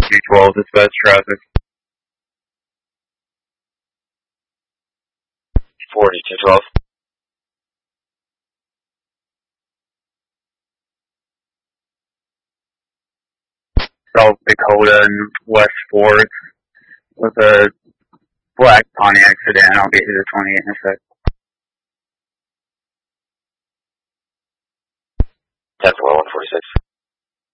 212, dispatch traffic. 40, 212. South Dakota and West 4th with a black Pontiac sedan. I'll get you the 28 in a sec. 10-146.